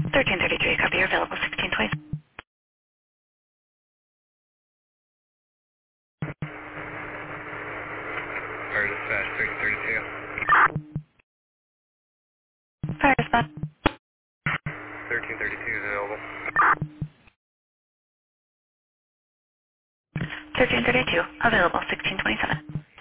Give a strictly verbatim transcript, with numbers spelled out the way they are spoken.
thirteen thirty-three, copy, you're available sixteen twenty. Fire dispatch, thirteen thirty-two. Fire spot. thirteen thirty-two is available. thirteen thirty-two, available sixteen twenty-seven.